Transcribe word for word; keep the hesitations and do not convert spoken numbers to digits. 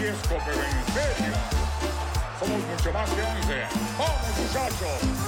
Telescope en serio. Somos mucho más que once. ¡Vamos, muchachos!